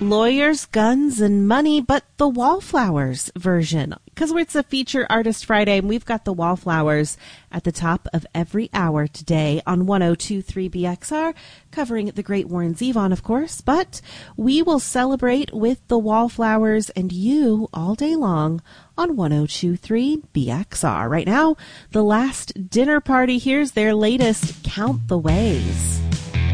Lawyers, Guns, and Money, but the Wallflowers version. Because it's a Feature Artist Friday, and we've got the Wallflowers at the top of every hour today on 102.3 BXR, covering the great Warren Zevon, of course. But we will celebrate with the Wallflowers and you all day long on 102.3 BXR. Right now, The Last Dinner Party. Here's their latest Count the Ways.